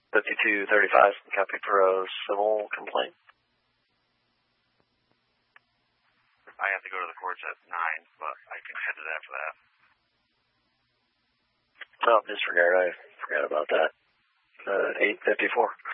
5235, copy for a civil complaint. I have to go to the courts at 9, but I can head it after that. Oh, disregard. I forgot about that. 854.